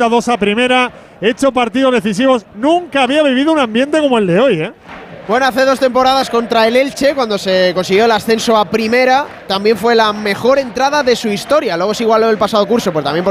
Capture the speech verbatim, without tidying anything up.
segunda, dos a primera, hecho partidos decisivos. Nunca había vivido un ambiente como el de hoy, ¿eh? Bueno, hace dos temporadas contra el Elche, cuando se consiguió el ascenso a primera, también fue la mejor entrada de su historia. Luego se igualó el pasado curso, pues también porque